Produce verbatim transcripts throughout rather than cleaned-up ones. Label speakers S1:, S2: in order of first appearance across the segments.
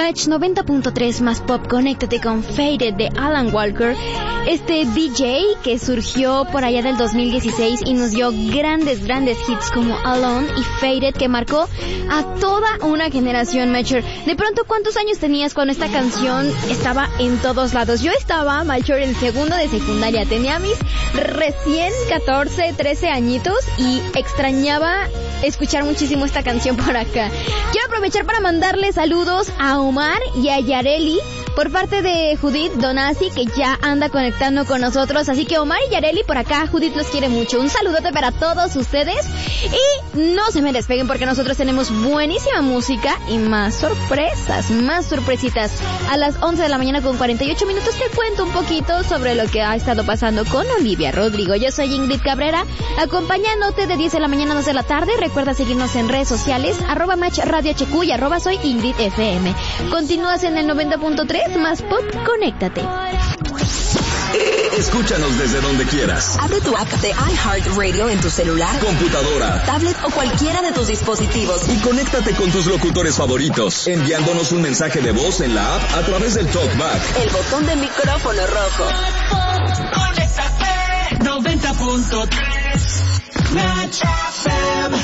S1: Match noventa punto tres más pop, conéctate con Faded de Alan Walker, este D J que surgió por allá del dos mil dieciséis y nos dio grandes, grandes hits como Alone y Faded, que marcó a toda una generación, Matcher. De pronto, ¿cuántos años tenías cuando esta canción estaba en todos lados? Yo estaba, Matcher, en segundo de secundaria, tenía mis recién catorce, trece añitos y extrañaba escuchar muchísimo esta canción por acá. Quiero aprovechar para mandarle saludos a Omar y a Yareli por parte de Judith Donasi, que ya anda conectando con nosotros. Así que Omar y Yareli por acá, Judith los quiere mucho. Un saludote para todos ustedes y no se me despeguen porque nosotros tenemos buenísima música y más sorpresas, más sorpresitas. A las once de la mañana con cuarenta y ocho minutos te cuento un poquito sobre lo que ha estado pasando con Olivia Rodrigo. Yo soy Ingrid Cabrera, acompañándote de diez de la mañana a dos de la tarde. Recuerda seguirnos en redes sociales, arroba Match Radio H Q y arroba soy Ingrid F M. Continúas en el noventa punto tres más pop, conéctate.
S2: Escúchanos desde donde quieras.
S3: Abre tu app de iHeartRadio en tu celular,
S2: computadora,
S3: tablet o cualquiera de tus dispositivos
S2: y conéctate con tus locutores favoritos, enviándonos un mensaje de voz en la app a través del TalkBack,
S3: el botón de micrófono rojo.
S4: Conéctate noventa punto tres Match F M.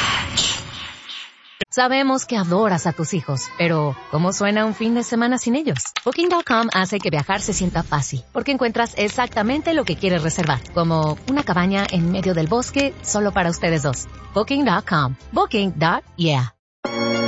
S5: Sabemos que adoras a tus hijos, pero ¿cómo suena un fin de semana sin ellos? Booking punto com hace que viajar se sienta fácil, porque encuentras exactamente lo que quieres reservar, como una cabaña en medio del bosque solo para ustedes dos. Booking punto com. Booking. Yeah.